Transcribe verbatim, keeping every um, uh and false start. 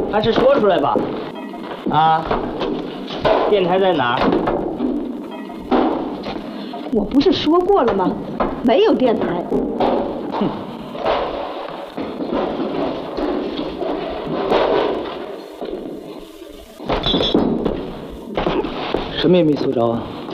还是说出来吧。啊，电台在哪儿？ 我不是说过了吗？没有电台。 哼。什么也没搜着啊。